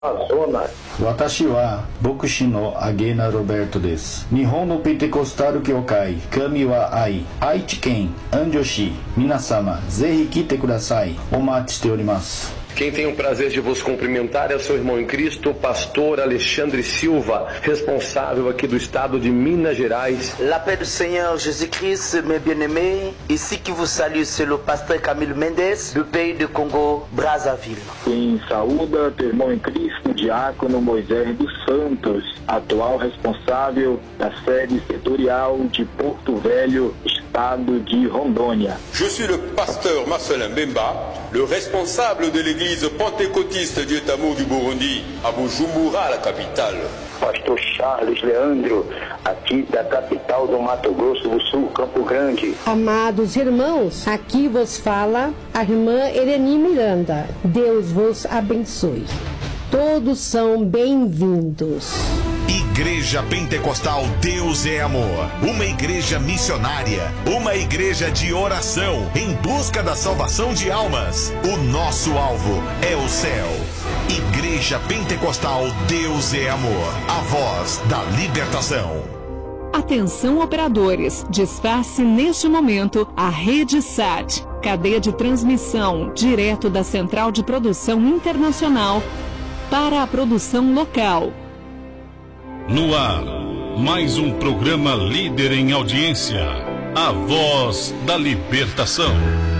Watashi wa Bokushi no Agena Roberto desu. Nihon no Pentecostal Kyokai, Kami wa Ai, Aichi Ken, Anjoshi, Minasama, Zehi kite kudasai. Omachi shite orimasu. Quem tem o prazer de vos cumprimentar é o seu irmão em Cristo, pastor Alexandre Silva, responsável aqui do estado de Minas Gerais. La paix du Seigneur Jésus-Christ, mes bien-aimés. Ici qui vous salue, c'est le pasteur Camilo Mendes, do pays de Congo, Brazzaville. Quem saúda teu irmão em Cristo, diácono Moisés dos Santos, atual responsável da sede setorial de Porto Velho, estado de Rondônia. Je suis le pasteur Marcelin Bemba, le responsable de l'église pentecôtiste du Etamu du Burundi, à Bujumbura, la capitale. Pastor Charles Leandro, aqui da capital do Mato Grosso do Sul, Campo Grande. Amados irmãos, aqui vos fala a irmã Eleni Miranda. Deus vos abençoe. Todos são bem-vindos. Igreja Pentecostal Deus é Amor, uma igreja missionária, uma igreja de oração em busca da salvação de almas. O nosso alvo é o céu. Igreja Pentecostal Deus é Amor, a voz da libertação. Atenção operadores, desface neste momento a Rede SAT, cadeia de transmissão direto da Central de Produção Internacional para a produção local. No ar, mais um programa líder em audiência, a voz da libertação.